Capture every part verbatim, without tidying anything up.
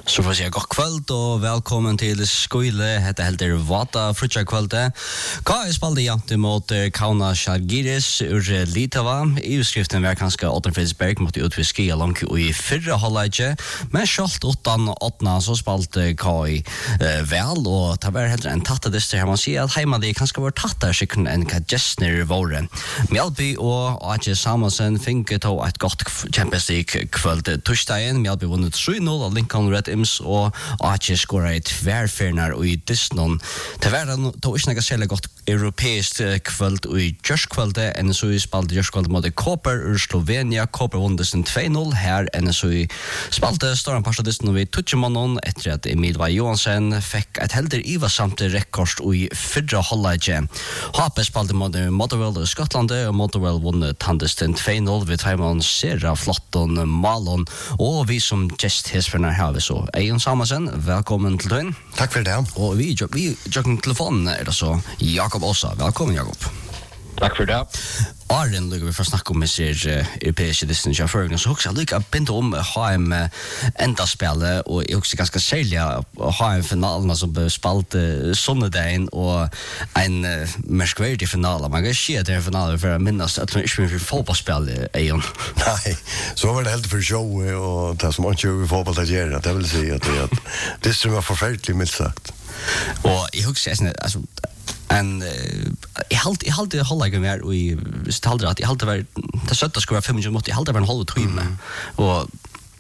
Så får jag säga god kväll och välkommen till Skoile. Hette heter Vata frutja kvällte. Ka är spalde jant mot Kauna Žalgiris ur Litava. I skriften var kanske Otten Frisberg mot utviski långt i förra halvlek. Men skalt åttan åttna så spalte Ka i eh, väl och ta var heller en tatta det här man ser att hemma det kanske var tatta skicken en Kajestner våren. Mjälby och Ache Samuelsen fick ta ett gott Champions League kväll torsdagen. Mjälby vunnit tre noll av Lincoln Red Ims och Ache skorade ett tvärfärnar och i Disney. Det var då inte något särskilt gott europeiskt kväll och i Görs-kvällte. N S O I spalte Görs-kvällte mot Koper ur Slovenia. Koper vunnit Disney två noll här. N S O I spalte stora parsta Disney vid Tutschemanon efter att Emil Vai Johansen fick ett helder ivasamt rekord i fyrra halvlek. H P spalte mot Motherwell i Skottland och Motherwell vunnit Disney två noll vid Taimon Sera Flotton Malon och vi som gest hesperna här vi så Eion Samuelsen, välkommen till dig. Tack för det. Och vi vi jag telefonen är det så Jakob Åsa. Välkommen Jakob. Tack för det. Arden lukker vi for å snakke om ser uh, europeiske distanser føringen, så også jeg lukker begynt om H M uh, enda spillet, og jeg også ganske særlig H M-finalen som ble spalt uh, sonnedagen, og en uh, merskverdig finale. Man kan ikke det finale for å minnes at man ikke vil fotballspill, Eion. Nej, så var det helt för show och det som man inte gör i fotboll att göra. Det vill säga att det att det som var förfärligt milt sagt. Og jeg husker jeg altså en jeg halt jeg halt det halvlegen var og i staldre at jeg halt det var det søtta skulle være fem minutter jeg halt det var en halv time og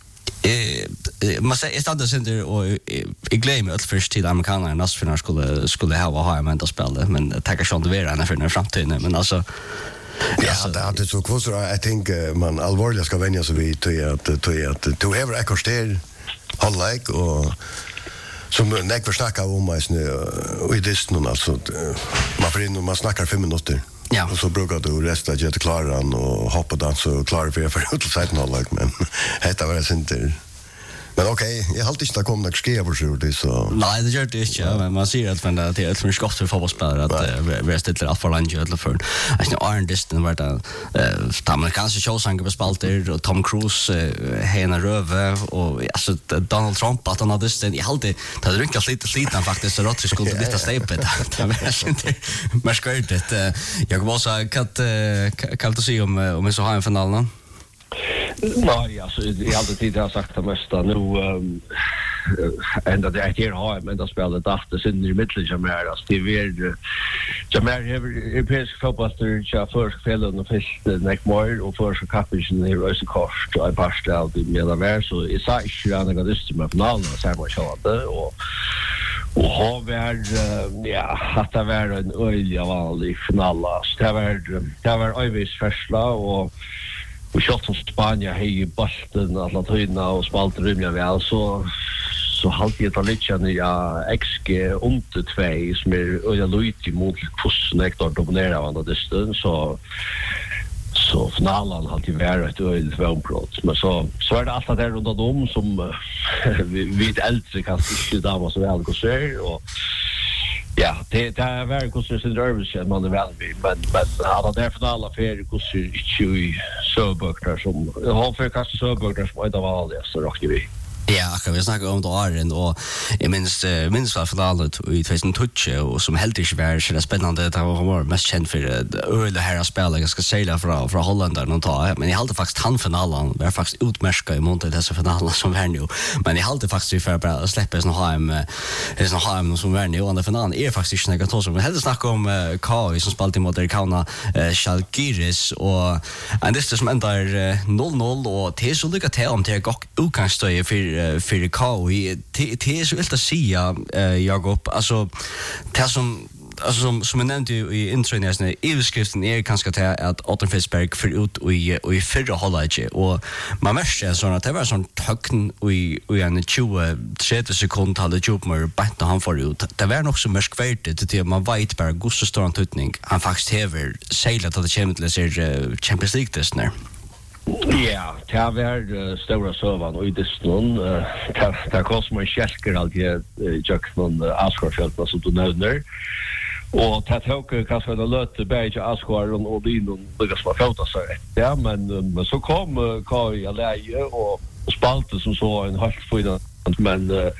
eh man säger istället att det och jag glömmer att först till amerikanerna nästfinal skulle skulle ha ha men det spelet men det tackar sjön det vara för den framtiden men alltså ja det hade så kvar I think man allvarligt ska vänja sig vid att till att to have rekorder halvlek och som näck för snacka om mig nu och i Disney alltså man får in och man snackar fem minuter. Ja. Och så brukar du resta ge till klaran och hoppa dans så klarar vi för ut sidan halvlek men det var det inte. Men okej, okay, jag har alltid inte kommit att skriva på så det så. Nej, det gör det inte, ja. Men man ser att det är ett för skott för fotbollsspelare att vi ställer allt för långt eller för. Alltså Iron Distant var det eh amerikanska showsanger på spalter och Tom Cruise hena röve och alltså Donald Trump att han hade Distant i alltid det hade rynkat lite slitan faktiskt så rått skulle lite stepet. Det var inte mer skördet. Jag vill också kat kan du se om om så har en finalen. Nej, alltså i alla tider har sagt det mesta nu um, ända det är här har men det spelet att sen i mitten som är alltså det är som är europeisk fotbollsspelare jag för spelen och fisk neck more och för så kapten i Rose Coast och pasta av det med där så i sig jag när det är med finalen så här var så att och och har väl ja att det var en öliga vanlig final så det var det var övis första och och shot från Spanien hej Boston alla tydna och spalt rymliga väl så så halt jag lite ja X G under två som är jag lite mot kursnektor dominerar andra distans så så finalen har det varit ett öl tvåbrott men så så är det allt där runt om som vi vet äldre kan inte damer så väl gå se och ja, det det är väldigt konstigt nervös man är väl men men alla där för alla för konstigt i Söberg som har för kast Söberg som är det vanliga så rockar vi. Ja, kan vi snakke om det åren, og jeg minns, uh, minns var finalet i tjugo tjugo, og som helt ikke var så spennende, det var mest kjent for øyne her å spille, jeg skal si det fra, fra Hollanderen og ta, men jeg halte faktisk han finalen, var faktisk utmerket i måned disse finalen som var nå, men jeg halte faktisk vi for å slippe sånn H M, sånn H M som var nå, og den finalen er faktisk ikke noe tås, men helt snakke om uh, K I som spalte mot Kauna uh, Žalgiris, og en liste som enda er noll noll, og det er så lykke til om det er godt utgangsstøy for för K I det är så vilt att säga Jakob alltså det som alltså som som jag nämnde i intron här i överskriften är ganska till att Otten Frisberg för ut och i och i förra halvlek och man märker så att det var sån töcken och i och en tjugo trettio sekunder hade jobb med bättre han får ut det var nog så mörkvärt det till man vet bara hur stor en tutning han faktiskt häver seglat att det kommer till sig Champions League det snär. Ja, det har varit stora sövan och i Disney. Det kostar mig kälker alltid Jackson Askarfälten som du nämner. Och det tog kanske en löt bäge Askar och Dino lyckas man fota sig. Ja, men, men så kom K I läge och spalte som så en halvt fyra men uh,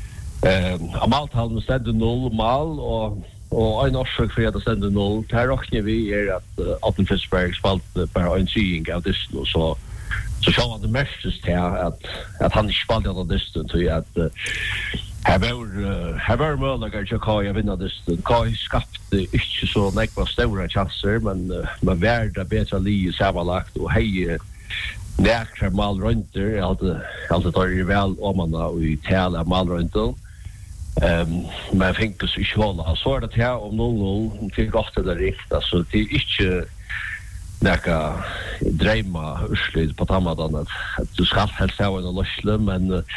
uh, Amaltalen stendte noll mal, og og en årsøk for at det stendte noll. Her råkner vi er at uh, Atten Fitzberg spalte bare en sying av dysten, og så så sjå han det mestes til at, at han ikke spalte av dysten, så at uh, her var uh, her var muligere til Kai å vinne dysten. Kai skapte ikke så nekva store chanser, men uh, man var det bedre li sammenlagt, og hei nekra malrønter. Jeg hadde alltid tar vel om man og i tale av malrønter. Um, men jeg fikk oss ikke volda. Så er det til om noll noll, til godt eller rikt, altså det er ikke nekka dreima urslut på tammadan at, at du skal helst ha en løsle, men uh,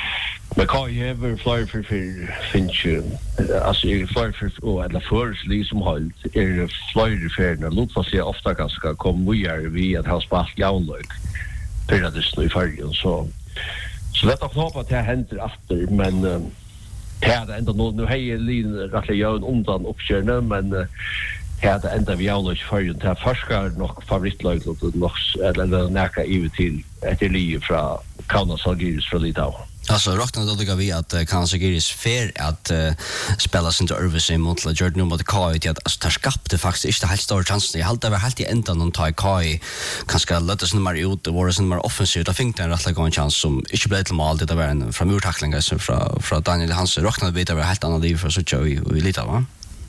men hva jeg hever flere for finnes jo, altså jeg flere for, eller føreslig som holdt, er flere ferdene, lutfast jeg ofte ganske kom mye vi at ha spalt jaunløk periodisten i fargen, så så det er nok håpet at det hender efter, men uh, det er det enda nå, nå har jeg lin rettelig jaun undan oppkjørende, men uh, det er det enda vi jaunløk i fargen, det er ferskar nok favorittløk, eller nekka ivet til etter livet fra Kaunas Algiris fra Litau. Alltså rocknar då tycker vi att uh, Kaunas Algiris fair att uh, spela sin till Örvese mot la Jordan mot Kai att alltså tar skapte faktiskt inte helt stor chans. Jag håller väl helt i ändan någon tar Kai kanske lätta sig mer ut och vara sin mer offensivt. Jag tänkte en rätt gå en chans som inte blev till mål. Det var en från urtacklingar som från från Daniel Hansen rocknar vi det var helt annan liv för så tjå i lite va.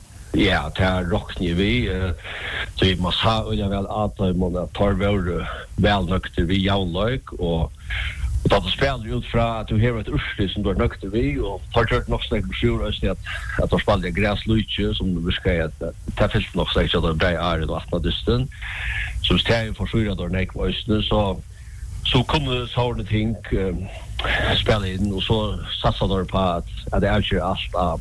Ja, det er rockner vi, så vi må ha øyne vel at man tar våre velnøkter vi jaunløk, og Og da du spiller ut fra at du har et urslig som du er nøkter vi, og tar kjørt nok snakk på sjur, at, at du spiller græsløytje, som du visker at det er fyllt nok snakk at du er brei æren og atna dysten. Så hvis det er for sjur at du er nøk på østene, så, så kunne sånne ting um, spille inn, og så satsa du på at, at det er ikke alt av,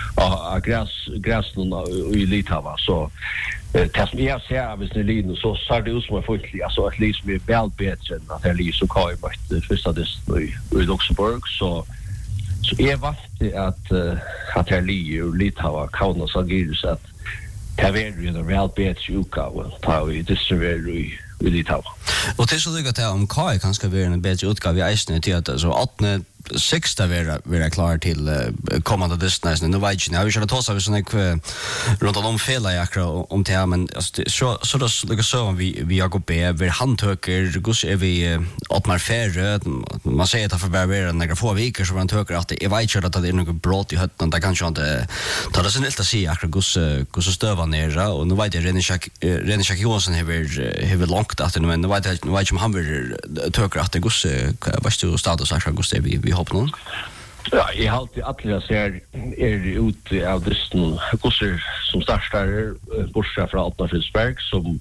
av græsene i Litava. Så det som jeg ser av hvis det er liden, så ser det ut som er folkelig, altså et liv som er vel bedre enn at det er liv som Kai møtte første dysten i, i Luxemburg, så, så jeg valgte at, uh, at det er liv i Litava, Kaunas Algiris, at det er en vel bedre utgave, ta vi distribuerer i, i Litava. Og til så lykke til om Kai kan skal være en bedre utgave i eisene til at så åttende sexta vara vara klar till uh, kommande destinationer. Nu vet jag inte. Jag vill köra tåsa vi såna uh, runt om fela jakra om det men alltså, så så då lukar så om vi vi har gått be vi handtöker gus är vi uh, åtmar färre man säger att för bara några få veckor så man töker att jag vet inte att det är något brott i hötten där kanske inte ta det sen helt att se jakra gus gus stöva ner och nu vet jag Renishak Renishak Johansson har har långt att men nu vet jag nu vet jag om han vill töker att det gus vad står status jakra gus vi vi hopp någon. Ja, jag har alltid alla ser är ute av dysten gosser som startar bortsett från Atten Fitzberg som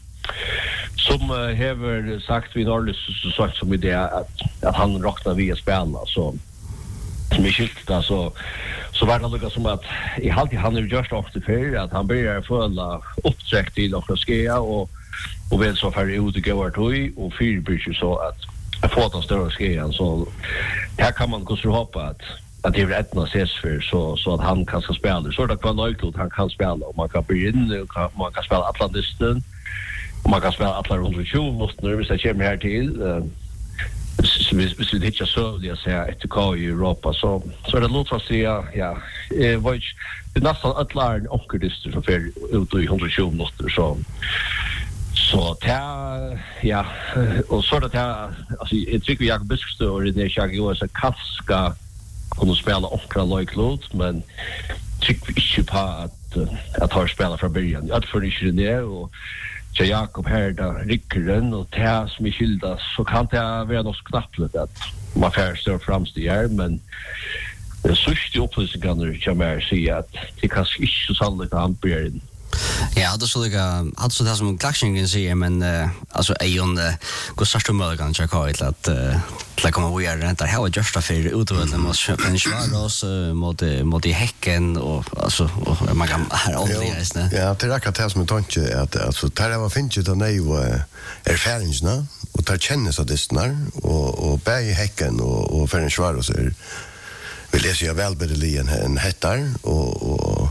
som uh, har sagt vid Norrlös så sagt som idé att att han rocknar via spela så som är skilt så så var det något som att i alltid han är just ofta för att han börjar följa uppträck till och skäa och och väl så för ut och gå till och fyrbryter så att jag får ta större skäan så här kan man kanske hoppa att att det är rätt att ses för så så att han kan ska spela så det kan nöjligt han kan spela och man kan börja och man kan spela Atlantisten och man kan spela alla hundratjugo måste nu så kommer här till så vi vi det hittar så det säger ett K i Europa så så är det låt oss säga ja eh vad det nästan alla onkeldister som för ut i hundratjugo måste så så ta ja och så det här alltså jag tycker jag bäst och det är jag ju så kaska kunna spela okra like lot men tycker inte på att att ha spela från början jag för det ner och så Jakob här där Rickren och ta som är skilda så kan det vara något knappligt att man får stå framst i här men det sust ju upplysningar kan man säga att det kanske inte så sannolikt att han blir ja, det så lika hade så det som klaxingen säger men uh, alltså är ju en går starta med kan jag kalla det att att komma vi är rent här och just för utvärlden måste en schwaros mot mot i häcken och alltså och man kan här alldeles nästan ja det räcker till som en tanke att alltså där var finns ju då nej och erfarenheterna och där känner så det när och och bä i häcken och och för en schwaros är vill jag säga väl bättre lien en hettar och och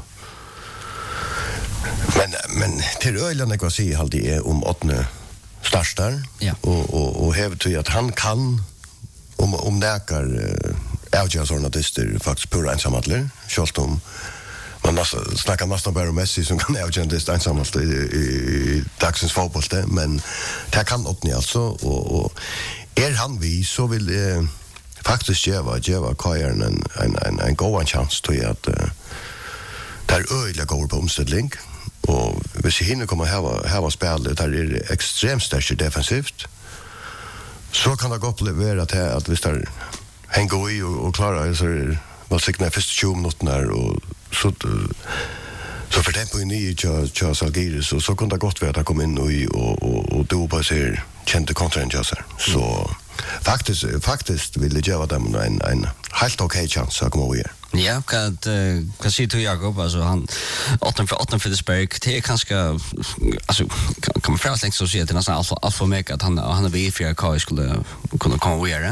Men men till ölen jag säger halt det är om åttne startar ja. och och och hävd till att han kan om om näkar avgöra sådana dyster faktiskt pura ensamadler. Kjolt om man nästan, snackar nästan bara om Messi som kan avgöra en dyster ensamadler i, i, i dagsens fotboll, men det kan öppna alltså. Och, och är han vi så vill eh, faktiskt geva, geva Kajaren en, en, en, en god chans till att eh, det är öjliga går på omställning. Och hvis jag hinner komma här här spelet där är det extremt starkt defensivt, så kan det gå uppleva att att hvis det hänger i och, och klara så är vad signa första tjugo minuterna och så så för tempo in i Charles Algiris och så kunde det gott vara att han kom in och och och, och då på sig kände kontrainjusser. Så faktiskt faktiskt ville jag dem en en helt okej chans att komma över. Ja, kan kan se till Jakob, alltså han åtta för åtta för Fitzberg, det är kanske alltså kan man först tänka så se att nästan allt allt för mycket att han han är vi för K skulle kunna komma över.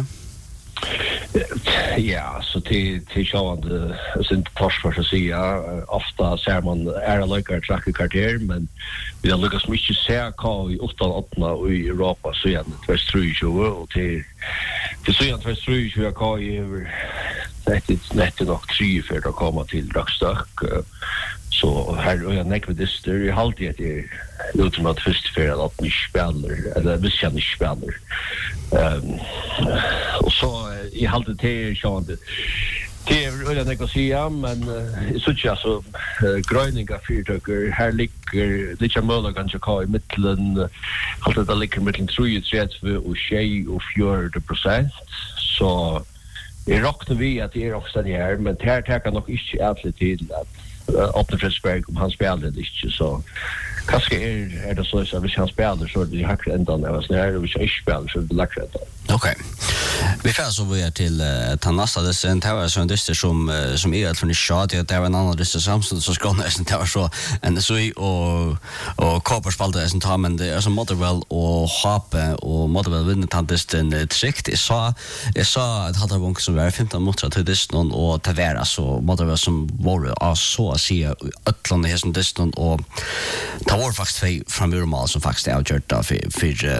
Ja, så till till själva sin försvar så säga ofta ser man är lika track kvarter, men vi har lyckats mycket se K i åtta åtta i Europa så igen två tre och till till så igen två tre vi har K i det är nätt nog tre för att komma till Rockstock. Så här och jag näck med det styr i halt det är ultimat först för att ni spelar eller vi känner spelar. Ehm och så i halt det är så att det är väl näck att säga, men så tjå så gröninga fyrtöker här ligger det är möjligt kanske K i mitten halt det ligger mitten tre tre och tjej och fjärde procent så jag rockar vi att det är också det här, men det här tar nog inte alltid till att Åtta Fitzberg om han spelade det inte så kanske är är det så att hvis han spelar så det hackar ända när det är hvis jag spelar så det lackar det. Okej. Vi får så vi är till ta nästa det sen det var så en dyster som som är från i shot det var en annan dyster samtidigt så ska nästan det var så en så och och Cooper spelade det sen tar men det är så Motherwell och Hape och Motherwell vinner tantisten trick det så jag sa att hade bonk som var femton mot till dysten och Tavera så Motherwell som var så att se öllon i hessen dysten och ta var faktiskt två från Urmal som faktiskt avgjort då för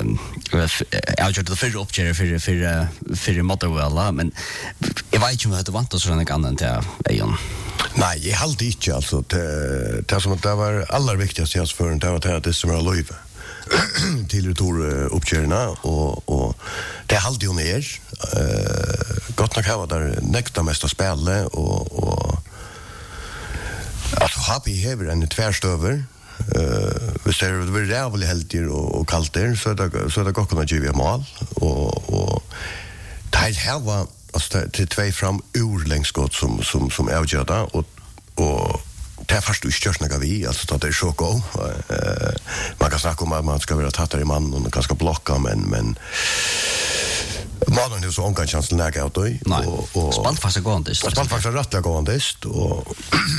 för avgjort det för uppgör för för för Motherwell men jag vet inte om det vant så något annat till Ejon. Nej, jag hade inte alltså det det som att det var allra viktigaste jag för det var att det som var löve till retur uppgörna och och det hade ju mer eh gott nog ha där nästa mesta spelare och och alltså happy haver en tvärstöver eh vi ser det blir jävligt heltigt och och kallt där så det så det går kunna ge vi mål och och det här var alltså till två fram ur längsskott som som som avgjorde och och det är först utstörst när vi alltså att det är så gå eh man kan snacka om att man ska vara tattare i man och ganska blocka men men mannen är så onkan chans till näga ut då och och spalt fast gå inte spalt fast rätt gå inte och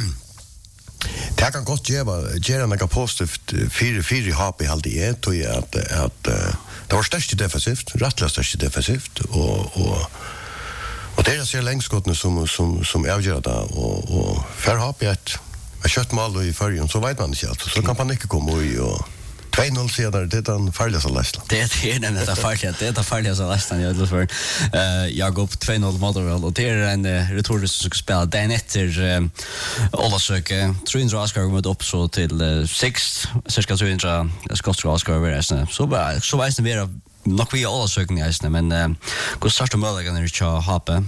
det kan gott ge ge några positivt fyra fyra H P halt i ett och att att det var störst defensivt rättlas störst defensivt och och och det är så längskotten som som som avgör det och och för H P ett jag kött mål i förrjun så vet man inte allt så kan man inte komma i och två noll sedan det är den farligaste lästan. Det är den där farliga det är den farligaste lästan jag vill för eh jag går på två noll Motherwell och det är en returist som ska spela den efter alla söker trehundra Oscar kommer upp så till sex cirka trehundra skott Oscar över så så bara så vet ni mer nog vi alla söker ni men hur starta möjligen när du hoppa.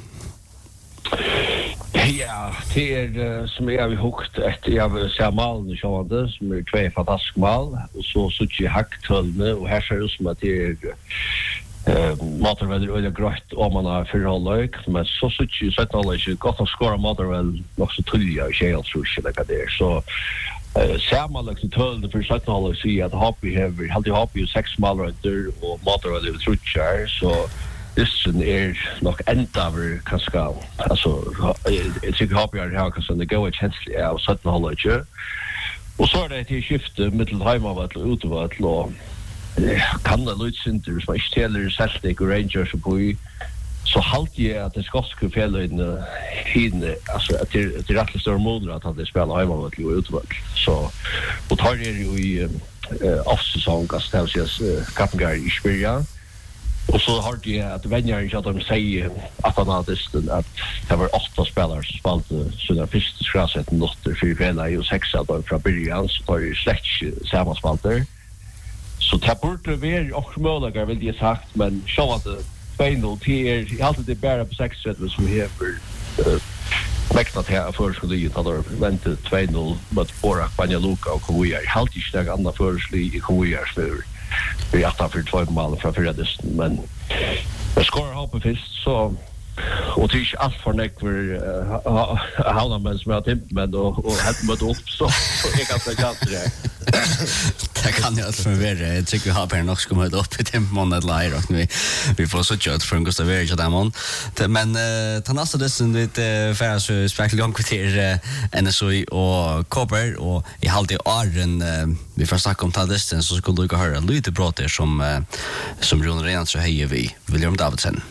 Ja, det är som jag har hukt efter jag vill se malen i sjående som är två fantastiska mal och så sutt jag hacktölne och här ser det ut som att det är eh Motherwell är grött om man har förhållag men så sutt jag så att alla är gott att skora Motherwell nog så tydliga i själ tror jag det är så samma liksom tölne för så att alla ser att Happy have hade Happy sex mal där och Motherwell är trutchar så Dysten är nog ända över kanske alltså jag tycker Happy är här kanske det går känsligt av sjutton hållet och så är det till skifte mittel hemma till utöver och kan det lite center så ich teller Celtic Rangers på så halt jag att det ska skulle fälla in hin alltså att det det rätt stor mål att det spelar hemma till utöver så och tar det ju i off-säsong att ställa sig Kappengar i Sverige. Och så har de att vänner inte att de säger att han hade att det var åtta spelare som spelade sina första skräset noter för Vela och sex av dem från början så tar ju släkt samma spelare. Så det borde vara också möjligt vill jag sagt men så att två noll till är alltid det bara på sex sätt som vi har för mäktat här för skulle ju ta då vänta två noll mot Borak Banjaluka och Kovuja. Halt inte några andra försli i Kovuja för vi har tagit för två mål från förra dysten men jag skorar hoppa först så och det är inte allt för näck för halva men som jag tänkte men och hade mött upp så så jag kan säga att det det kan jag för vara jag tycker vi har per nog ska möta upp i tempen att lära och vi vi får så kört från Gustav Erik där man men ta nästa dysten lite för så spektakulärt gång till N S O och Copper och i halvtid åren vi får snacka om ta dysten så skulle du höra lite bra där som som Jon Renan så hejer vi William Davidsen.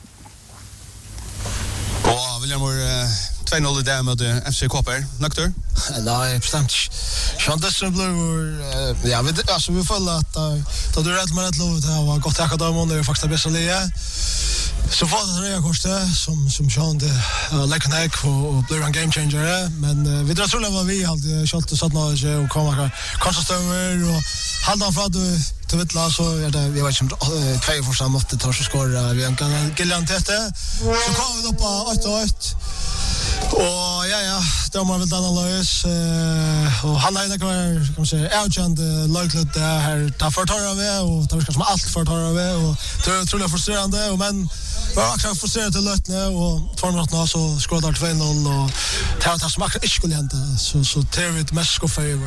Och William var två noll i där mot F C Copper. Nökter? Nej, bestämt. Sean Desson blev ja, vi alltså vi får att ta det rätt med rätt lov det var gott att ha dem under faktiskt bästa läge. Så var det Rea Costa som som Sean det Lekonek och blev en game changer men vi drar tror vad vi hade skott satt nå och komma kanske över och hålla fram till Vittla så är det vi vet inte två för samma att ta så skor vi kan Gillian testa så kommer vi upp på åtta åtta och ja ja då man vill analys och han är kan man säga outjand lagligt där här ta förtar vi och ta ska som allt förtar vi och tror tror jag frustrerande och men var också frustrerad till lötne och tvåhundra så skådar två noll och tar det smakar inte skulle hända så så tar vi ett mest favor.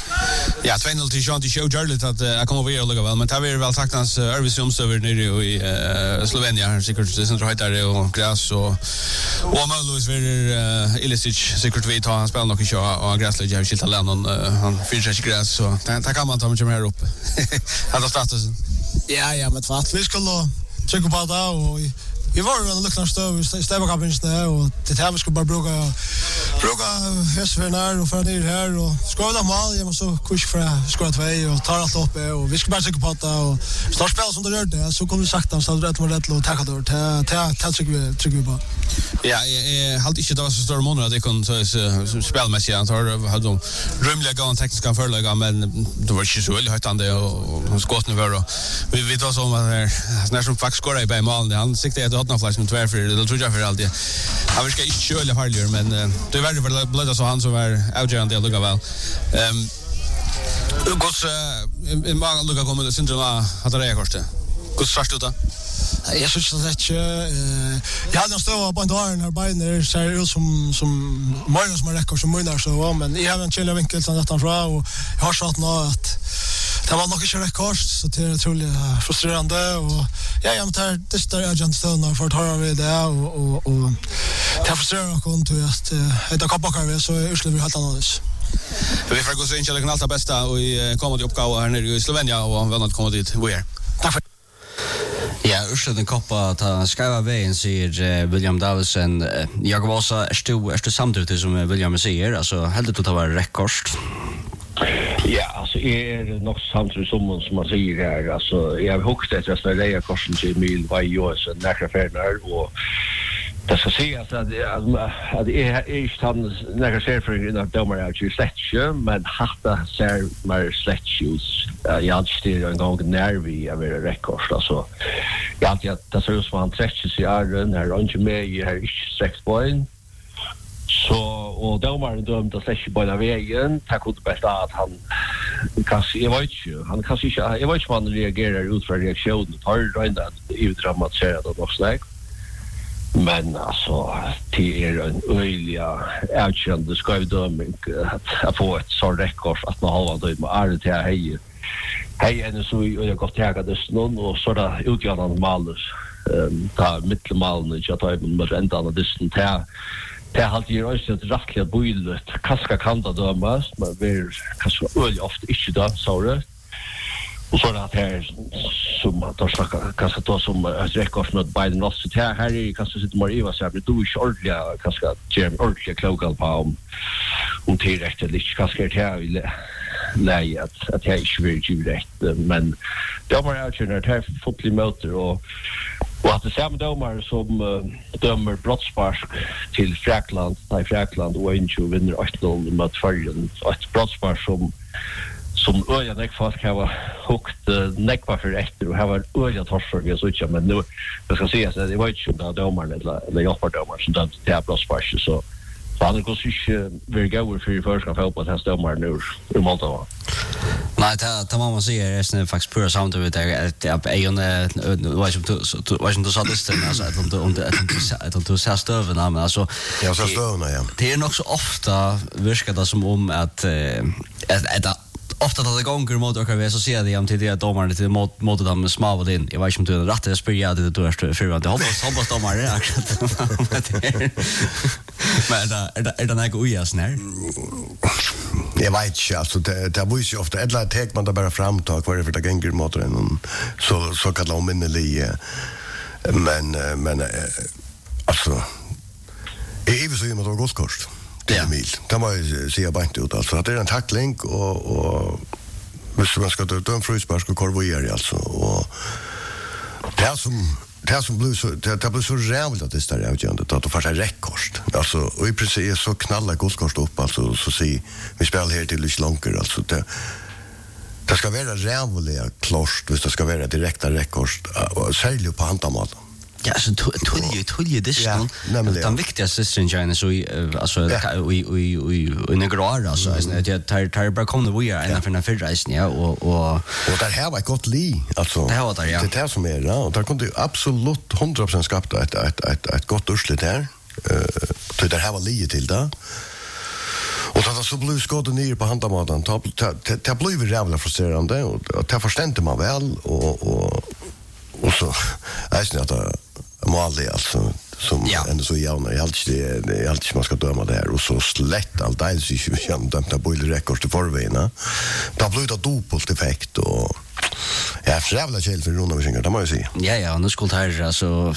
Ja, två noll till Jean till show Jarlet att jag kommer över och lugga väl men tar vi väl sagt hans Örvis omstöver nere i Slovenia säkert det som heter och gräs och och Malus vill Ilicic säkert vi tar han spelar nog inte och gräsligt jag vill ta Lennon han finns inte gräs så där kan man ta mig här uppe. Hade status. Ja ja, men vad vi skulle checka på det och vi var väl luktar stov stäva kapins där och det här vi ska bara bruka bruka hästvärnar och för ner här och skåda mål jag måste kurs för skåda två och ta allt upp och vi ska bara checka på det och start spel som det gör det så kommer vi sakta så rätt med rätt och ta det ta ta ta tycker vi tycker vi bara ja jag har inte det så stor månad det kan så spelmässigt jag har hade de rymliga gång tekniska förlägga men det var inte så väl höjtande och skott nu var vi vi tar som att när som faktiskt skåra i mål han siktar att hotna flash med tvär för det tror jag för alltid han ska inte köra farligare men det är väldigt för blöda så han som var outjand det lukar väl ehm Gus en många lukar kommer det syndroma att det är kostet Gus först ut då jag syns att eh jag hade stått på en dag när Biden ser ut som som många som räcker som många så men jag har en chill vinkel så att han fra och jag har sagt nå att det var nog inte rekord så det är otroligt frustrerande och ja jag tar det där agent stone för att höra vi det och och och det frustrerande och kon till att det kan baka vi så urslut vi helt annars. Vi får gå så in till allt bästa och komma till uppgåva här nere i Slovenia och väl att komma dit vi är. Tack för Ja, Ursula koppa ta skriva vägen säger William Davidsen. Jag var så är du är du samtidigt som William säger alltså helt det att vara rekord. Ja, alltså är nog samtidigt som som man säger här alltså jag har huxat att jag ska lägga kursen till mil varje år så nära färnar och det ska sägas att att det är inte han nära ser för in att domar är ju släcka men hatta ser mer släckjus jag styr en gång när vi är rekord alltså jag hade att det så ut som han trettio sig är när inte med i här sex point så och domaren dömde att släcka på den vägen tack ut bästa att han kanske jag vet ju han kanske inte jag vet inte hur han reagerar ut för reaktionen tar rända utdramatiserat och något slags men alltså det är en öjliga outkänd skrivdömning att få ett så rekord att man har det med är det hej hej är det så jag gått tagga det någon och så där utgående malus ta mittelmalen jag tar med ända av det här det har alltid gjort ett rättligt boilet kaska kanta dömas men vi kanske öl ofta inte då så det och så att här som att då snacka kanske då som ett rekord med Biden lost det här här är kanske sitter mer i vad så här du ordliga kanske Jim ordliga local på om tillräckligt lite kanske det här vill läge att att jag inte vill ju rätt men domar är ju när det är fotboll motor och och att det samma domar som uh, dömer brottspark till Fräkland, i Fräkland och inte vinner åtta noll mot Färjön. Ett brottspark som som öja nek fast kan vara hukt nekva för efter och här var öja torsor vi så inte men nu jag ska säga så det var inte så domaren eller eller jobbar domaren som dömde till brottspark så så han går sig very good för första help att hästa domaren nu i Moldova. Nej, det det man säger är det faktiskt pura sound över det att jag är ju vad som vad som du sa det alltså att om det att att du ser stöven men alltså jag ser stöven ja. Det är nog så ofta virkar det som om att att ofta att det gånger mot och vi så ser det om till det domaren till mot mot dem smav in. Jag vet inte om du rätt att spela det du är för att hoppas hoppas domaren akkurat. Men är det är det något ojas när? Jag vet inte alltså det det var ju ofta ett tek man där bara framtag för för det gånger mot den så så kallar om innerlig men men alltså är det så ju med något kost. Det är mil. Det var ju se bant ut alltså att det är en tackling och och hvis man ska ta en frispark ska korvera alltså och det är som det är som blir så det det blir så rävligt att det står jag inte att det får sig rekord alltså och i princip är så knalla golfkort upp alltså så se vi spelar här till lite längre alltså det det ska vara rävligt klart hvis det ska vara direkta rekord och sälja på hantamat. Ja, så tulje tulje det är den viktigaste stringen så alltså vi vi vi i Negra alltså det tar tar bara kommer vi är en för den förreisen ja och och och där här var gott li alltså det har där ja det här som är och där kunde absolut hundra procent skapa ett ett ett ett gott urslut där eh så där här var li till där och så så blev skottet ner på handamaten ta ta blev vi jävla frustrerande och ta förstände man väl och och och så är det att mål alltså som ja. Ändå så jävla jag alltid det är alltid man ska döma där och så slätt allt det så ju jag dömta på rekord till förväna. Det blir det dubbelt effekt och ja, jävla chill för runda med det måste jag säga. Ja ja, nu skulle här alltså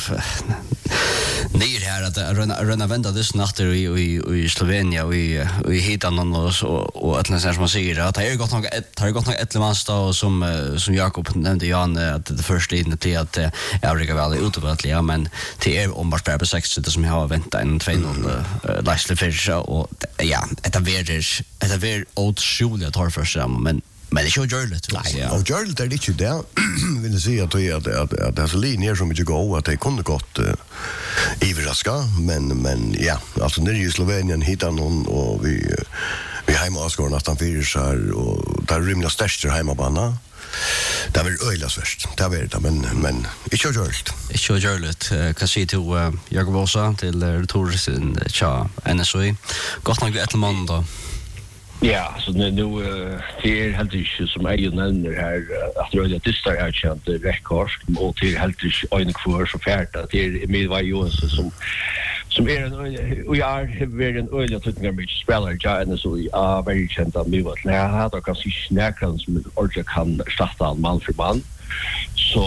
ner här att röna röna vända det snart i i i Slovenien och i i hitan och så och att nästan som man säger att det är gott nog ett har gott nog ett levans då som som Jakob nämnde Jan att det första in till att Afrika väl utåtliga men till är om bara på sextio som jag har väntat en två noll Leicester för och ja, det är väl det är väl otroligt tar för sig men men det är ju görligt. Nej, och görligt är det inte där. Vill du säga att det att att det är så linjer som inte går att det kunde gått i överraska men men ja, alltså när i Slovenien hittar någon och vi vi hemma och skor nästan fyra så här och där rymliga största hemmabana. Det var öjlas först. Det var det men men inte görligt. Inte görligt. Kan se till Jakob Åsa till Torsen tja N S O. Gott nog ett måndag. Ja, så nu nu det är helt inte som jag nämner här att röda distar är känt rekord och till helt inte en kvar så färt att det är med vad Johansson som som är en och jag har varit en öliga tutningar med spelare ja och så är väldigt känt av mig vad jag har då kanske snäckan som orka kan starta man för man så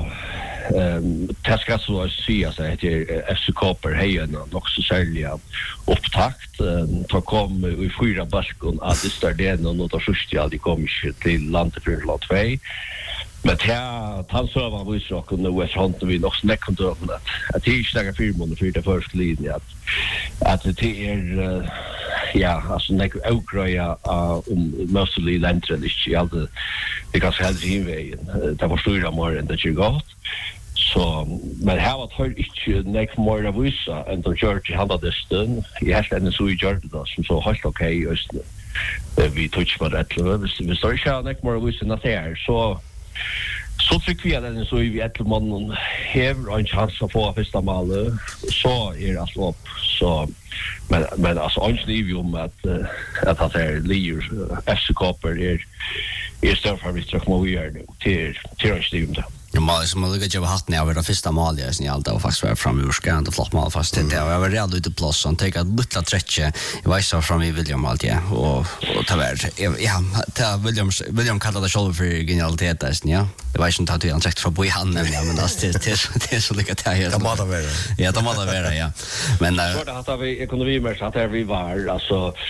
ehm det ska så säga så att F C Copper hejen också sälja upptakt ta kom i fyra baskon att det står det någon då först ja det kommer till landet för lot två men ja tanservan vi så kunde vi så han vi nog snack kunde öppna att det är snäga firmon för det första linjen att att det är ja alltså nek okroja om mostly lantern är alltid det kan säga det vägen det var stora mer än det ju gott så men här var det inte nek mer av vissa än då George hade det stund jag hade en så i George då som så helt okej just vi touch på det vi står ju nek mer av vissa när det är så så tycker vi att den så vi ett man har en chans att få första målet så är det alltså upp så men men alltså egentligen ju om att att det är Lear F C Copper är är större för vi tror vi är till till Steven. Ja, mål som man lyckas ju ha haft när det första målet är snällt och faktiskt var fram ur skärn och flott mål fast det jag var redo ute plus så ta ett litet träcke i vissa fram i William allt ja och och ta värd ja ta William William kallar det själv för genialitet där ja det var inte att han sagt för på i handen ja men det det det så lyckas det här det måste vara ja det måste vara ja men så det att vi ekonomi med så att vi var alltså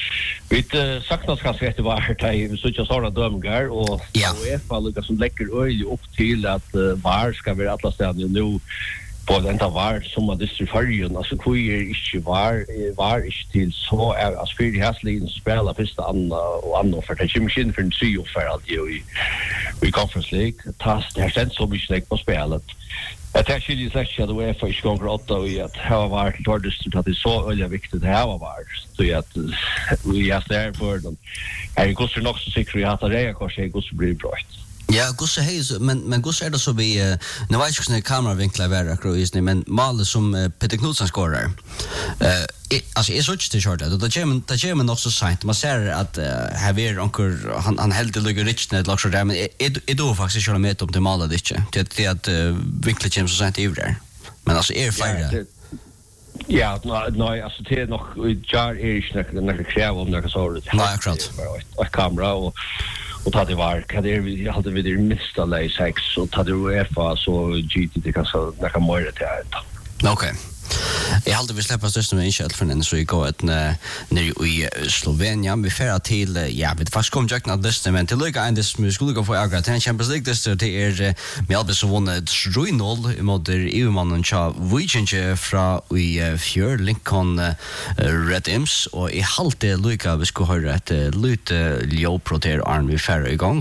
Vi uh, saknas kanskje etter hvert her, vi sitter sånne dømger, og ja. UEFA lukket som legger øye opp til at uh, V A R skal være alle stedene nå, på den enda V A R som er distri fargen, altså hvor er ikke V A R, V A R ikke til så, er, altså fyrir hæsligen som spiller første andre og andre, for det kommer ikke inn for en tre og for alt i, i Conference League, det har sendt så mye slik på spillet. Jeg tenker ikke slett ikke at UEFA ikke ganger åtta og i at det har vært til tårdistert at det er så øyelig viktig det har vært. Så at vi er stær for den. Jeg er gosser nok så sikker at det er kanskje gosser blir brøtt. Ja, Gusse hej, men men Gusse är det så vi uh, nu vet jag inte kameravinklar vara akroisni, men målet som uh, Peter Knudsen skorar. Eh uh, alltså är så inte short att det German det German också sent. Man ser att uh, här är onkel han han helt lugger rich net luxury där, men är är då faktiskt köra med upp till målet inte. Det det att uh, vinklar James så sent över där. Men alltså är färre. Ja, nej, nej, alltså det är nog jar är inte några kräv om några så. Nej, akkurat. Och kamera och och ta det var kan det vi hade vi det mista lay sex och ta det UEFA så G T det kan så några mer det här. Okej. Jag hade vi släppa största med inköp för den så vi går ett ner i Slovenien. Vi färra till ja, vi fast kom jag att det men till lika en det skulle gå för Agra ten Champions League det det är Melbis som vann tre noll mot E U-mannen Cha Vujic från i fjör Lincoln Red Imps och i halte lika vi skulle höra ett lite Leoproter arm vi färra igång.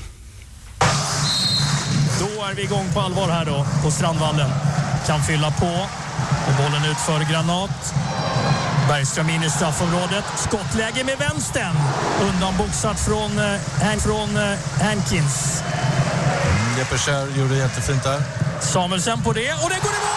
Då är vi igång på allvar här då på Strandvallen. Kan fylla på. Och bollen ut för Granat. Bergström in i straffområdet. Skottläge med vänstern. Undanboxat från, eh, från eh, Hankins. Jeppe Kjær gjorde jättefint där. Samuelsen på det. Och det går i mål!